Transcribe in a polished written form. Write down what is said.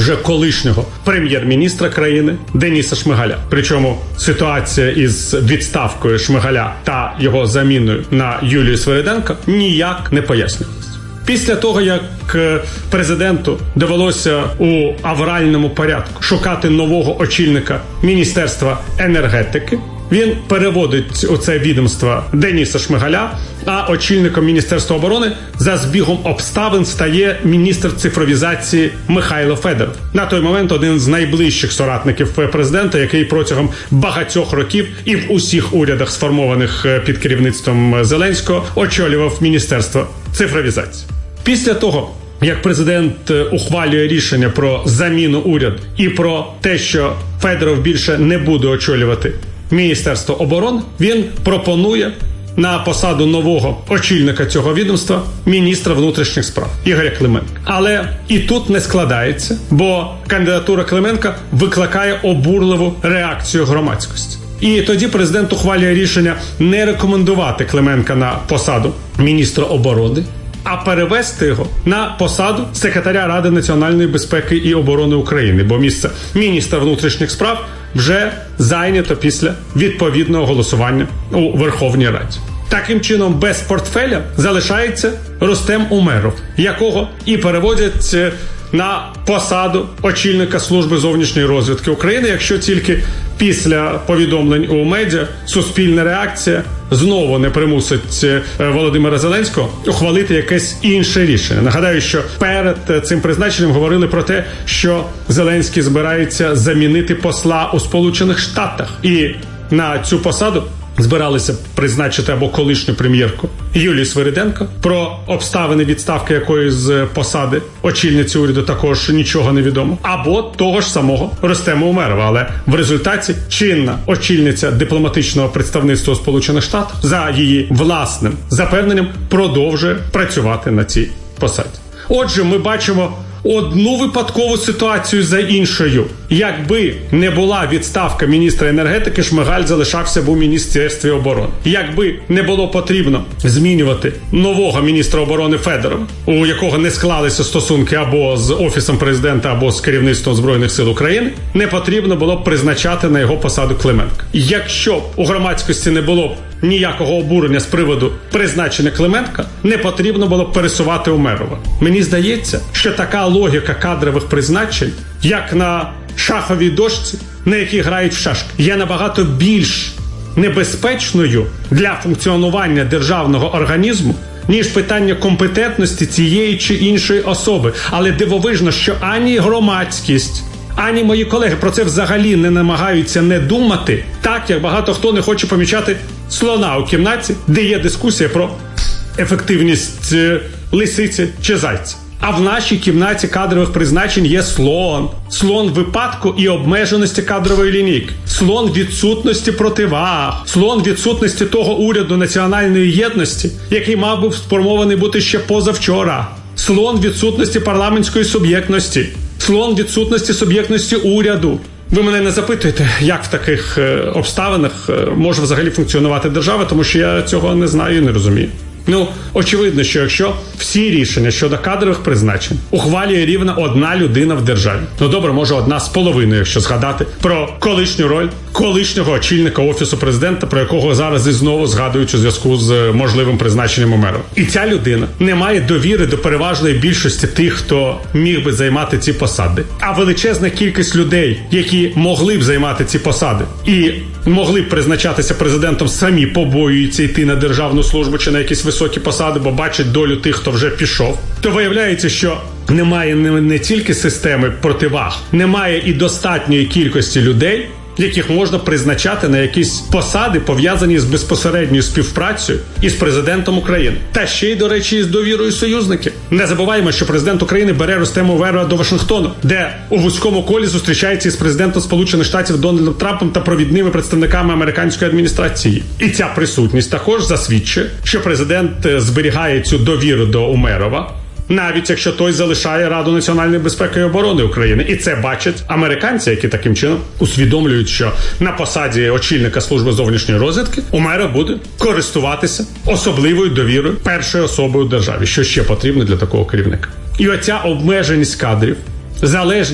вже колишнього прем'єр-міністра країни Дениса Шмигаля. Причому ситуація із відставкою Шмигаля та його заміною на Юлію Свириденко ніяк не пояснювалася. Після того, як президенту довелося у авральному порядку шукати нового очільника Міністерства енергетики, він переводить у це відомство Дениса Шмигаля, а очільником Міністерства оборони за збігом обставин стає міністр цифровізації Михайло Федоров. На той момент один з найближчих соратників президента, який протягом багатьох років і в усіх урядах, сформованих під керівництвом Зеленського, очолював Міністерство цифровізації. Після того, як президент ухвалює рішення про заміну уряду і про те, що Федоров більше не буде очолювати Міністерство оборони, він пропонує на посаду нового очільника цього відомства міністра внутрішніх справ Ігоря Клименка. Але і тут не складається, бо кандидатура Клименка викликає обурливу реакцію громадськості. І тоді президент ухвалює рішення не рекомендувати Клименка на посаду міністра оборони, а перевести його на посаду секретаря Ради національної безпеки і оборони України, бо місце міністра внутрішніх справ вже зайнято після відповідного голосування у Верховній Раді. Таким чином, без портфеля залишається Рустем Умеров, якого і переводять на посаду очільника Служби зовнішньої розвідки України, якщо тільки після повідомлень у медіа суспільна реакція знову не примусить Володимира Зеленського ухвалити якесь інше рішення. Нагадаю, що перед цим призначенням говорили про те, що Зеленський збирається замінити посла у Сполучених Штатах. І на цю посаду збиралися призначити або колишню прем'єрку Юлію Свириденко, про обставини відставки якої з посади очільниці уряду також нічого не відомо, або того ж самого Рустема Умерова. Але в результаті чинна очільниця дипломатичного представництва у Сполучених Штатах за її власним запевненням продовжує працювати на цій посаді. Отже, ми бачимо одну випадкову ситуацію за іншою. Якби не була відставка міністра енергетики, Шмигаль залишався б у Міністерстві оборони. Якби не було потрібно змінювати нового міністра оборони Федорова, у якого не склалися стосунки або з Офісом президента, або з керівництвом Збройних сил України, не потрібно було б призначати на його посаду Клименка. Якщо б у громадськості не було б ніякого обурення з приводу призначення Клименка, не потрібно було б пересувати Умерова. Мені здається, що така логіка кадрових призначень, як на шаховій дошці, на якій грають в шашки, є набагато більш небезпечною для функціонування державного організму, ніж питання компетентності цієї чи іншої особи. Але дивовижно, що ані громадськість, ані мої колеги про це взагалі не намагаються не думати, так як багато хто не хоче помічати слона у кімнаті, де є дискусія про ефективність лисиці чи зайця. А в нашій кімнаті кадрових призначень є слон. Слон випадку і обмеженості кадрової лінійки. Слон відсутності противаг. Слон відсутності того уряду національної єдності, який мав би сформований бути ще позавчора. Слон відсутності парламентської суб'єктності. Слон відсутності суб'єктності уряду. Ви мене не запитуєте, як в таких обставинах може взагалі функціонувати держава, тому що я цього не знаю і не розумію. Очевидно, що якщо всі рішення щодо кадрових призначень ухвалює рівно одна людина в державі, добре, може 1,5, якщо згадати про колишню роль колишнього очільника Офісу президента, про якого зараз і знову згадують у зв'язку з можливим призначенням Умерова. І ця людина не має довіри до переважної більшості тих, хто міг би займати ці посади. А величезна кількість людей, які могли б займати ці посади і могли б призначатися президентом, самі побоюються йти на державну службу чи на якісь високі посади, бо бачать долю тих, хто вже пішов, то виявляється, що немає не тільки системи противаг, немає і достатньої кількості людей, яких можна призначати на якісь посади, пов'язані з безпосередньою співпрацею із президентом України. Та ще й, до речі, з довірою союзників. Не забуваємо, що президент України бере Рустема Умерова до Вашингтону, де у вузькому колі зустрічається із президентом Сполучених Штатів Дональдом Трампом та провідними представниками американської адміністрації. І ця присутність також засвідчує, що президент зберігає цю довіру до Умерова, навіть якщо той залишає Раду національної безпеки і оборони України. І це бачать американці, які таким чином усвідомлюють, що на посаді очільника Служби зовнішньої розвідки Умеров буде користуватися особливою довірою першої особи у державі, що ще потрібно для такого керівника. І оця обмеженість кадрів, залежність